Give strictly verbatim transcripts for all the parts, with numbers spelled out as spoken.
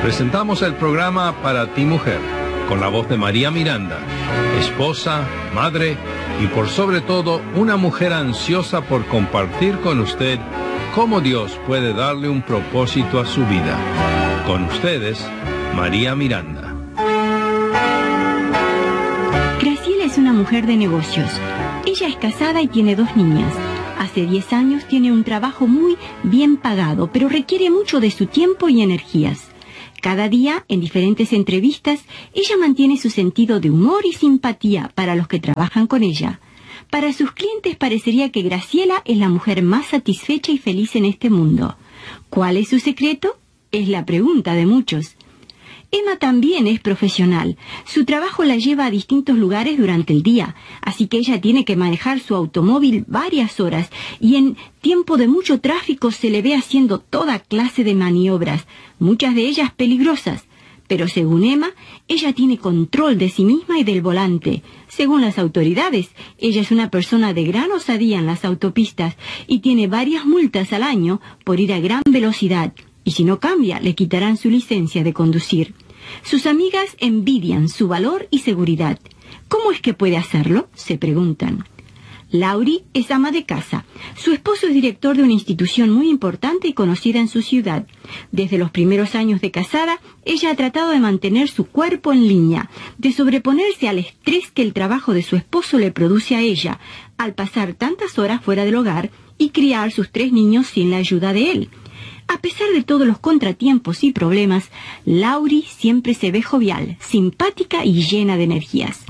presentamos el programa Para ti Mujer, con la voz de María Miranda, esposa, madre y por sobre todo una mujer ansiosa por compartir con usted cómo Dios puede darle un propósito a su vida. Con ustedes, María Miranda. Graciela es una mujer de negocios. Ella es casada y tiene dos niñas. Hace diez años tiene un trabajo muy bien pagado, pero requiere mucho de su tiempo y energías. Cada día, en diferentes entrevistas, ella mantiene su sentido de humor y simpatía para los que trabajan con ella. Para sus clientes parecería que Graciela es la mujer más satisfecha y feliz en este mundo. ¿Cuál es su secreto? Es la pregunta de muchos. Emma también es profesional. Su trabajo la lleva a distintos lugares durante el día, así que ella tiene que manejar su automóvil varias horas y en tiempo de mucho tráfico se le ve haciendo toda clase de maniobras, muchas de ellas peligrosas. Pero según Emma, ella tiene control de sí misma y del volante. Según las autoridades, ella es una persona de gran osadía en las autopistas y tiene varias multas al año por ir a gran velocidad. Y si no cambia, le quitarán su licencia de conducir. Sus amigas envidian su valor y seguridad. ¿Cómo es que puede hacerlo?, se preguntan. Laurie es ama de casa. Su esposo es director de una institución muy importante y conocida en su ciudad. Desde los primeros años de casada, ella ha tratado de mantener su cuerpo en línea, de sobreponerse al estrés que el trabajo de su esposo le produce a ella, al pasar tantas horas fuera del hogar y criar sus tres niños sin la ayuda de él. A pesar de todos los contratiempos y problemas, Laurie siempre se ve jovial, simpática y llena de energías.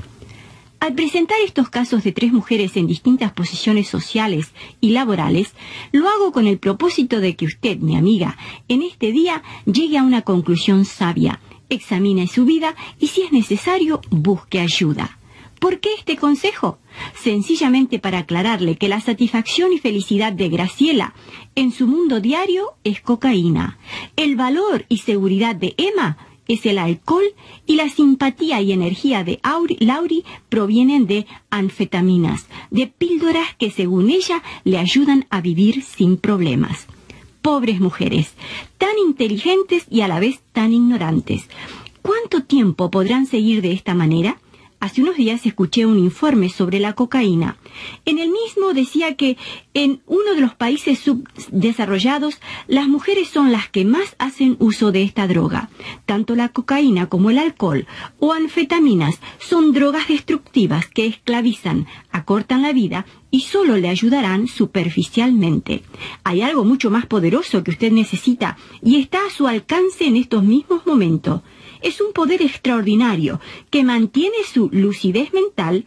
Al presentar estos casos de tres mujeres en distintas posiciones sociales y laborales, lo hago con el propósito de que usted, mi amiga, en este día llegue a una conclusión sabia, examine su vida y, si es necesario, busque ayuda. ¿Por qué este consejo? Sencillamente para aclararle que la satisfacción y felicidad de Graciela en su mundo diario es cocaína. El valor y seguridad de Emma es el alcohol y la simpatía y energía de Laurie provienen de anfetaminas, de píldoras que según ella le ayudan a vivir sin problemas. Pobres mujeres, tan inteligentes y a la vez tan ignorantes. ¿Cuánto tiempo podrán seguir de esta manera? Hace unos días escuché un informe sobre la cocaína. En el mismo decía que en uno de los países subdesarrollados, las mujeres son las que más hacen uso de esta droga. Tanto la cocaína como el alcohol o anfetaminas son drogas destructivas que esclavizan, acortan la vida y solo le ayudarán superficialmente. Hay algo mucho más poderoso que usted necesita y está a su alcance en estos mismos momentos. Es un poder extraordinario que mantiene su lucidez mental,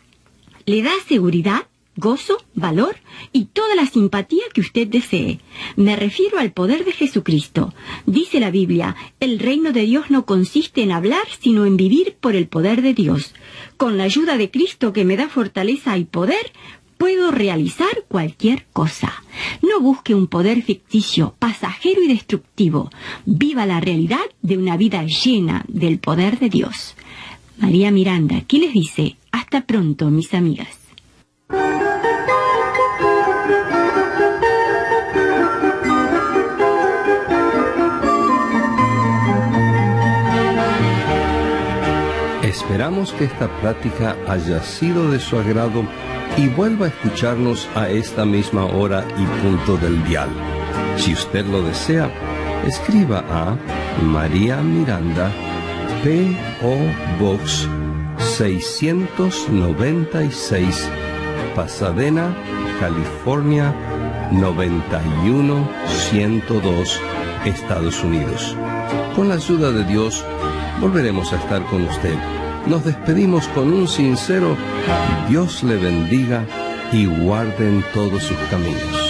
le da seguridad, gozo, valor y toda la simpatía que usted desee. Me refiero al poder de Jesucristo. Dice la Biblia, el reino de Dios no consiste en hablar, sino en vivir por el poder de Dios. Con la ayuda de Cristo que me da fortaleza y poder, puedo realizar cualquier cosa. No busque un poder ficticio, pasajero y destructivo. Viva la realidad de una vida llena del poder de Dios. María Miranda, ¿qué les dice? Hasta pronto, mis amigas. Esperamos que esta plática haya sido de su agrado y vuelva a escucharnos a esta misma hora y punto del dial. Si usted lo desea, escriba a María Miranda, P O Box seiscientos noventa y seis, Pasadena, California noventa y uno ciento dos, Estados Unidos. Con la ayuda de Dios, volveremos a estar con usted. Nos despedimos con un sincero Dios le bendiga y guarde en todos sus caminos.